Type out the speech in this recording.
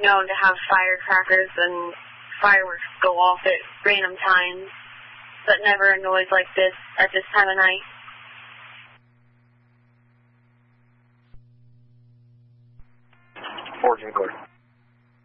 known to have firecrackers and fireworks go off at random times, but never a noise like this at this time of night. Fortune clear.